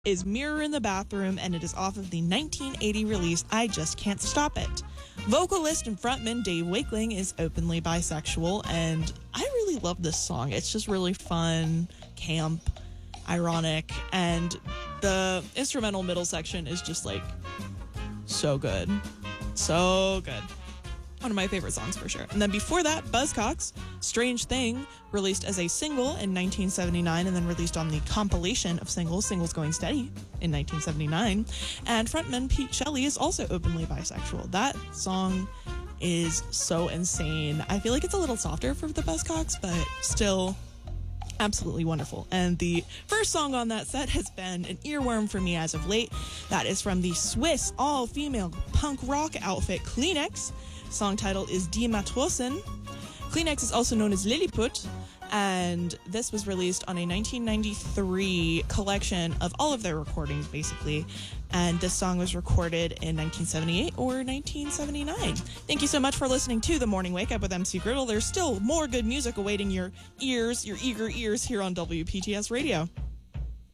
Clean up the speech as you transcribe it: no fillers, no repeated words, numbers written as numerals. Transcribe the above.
is Mirror in the Bathroom, and it is off of the 1980 release I Just Can't Stop It. Vocalist and frontman Dave Wakeling is openly bisexual, and I really love this song. It's just really fun, camp, ironic, and the instrumental middle section is just like so good. So good. One of my favorite songs for sure. And then before that, Buzzcocks, Strange Thing, released as a single in 1979 and then released on the compilation of singles, Singles Going Steady, in 1979. And frontman Pete Shelley is also openly bisexual. That song is so insane. I feel like it's a little softer for the Buzzcocks, but still absolutely wonderful. And the first song on that set has been an earworm for me as of late. That is from the Swiss all-female punk rock outfit Kleenex. Song title is Die Matrosen. Kleenex is also known as Lilliput, and this was released on a 1993 collection of all of their recordings, basically. And this song was recorded in 1978 or 1979. Thank you so much for listening to The Morning Wake Up with MC Griddle. There's still more good music awaiting your ears, your eager ears here on WPTS Radio.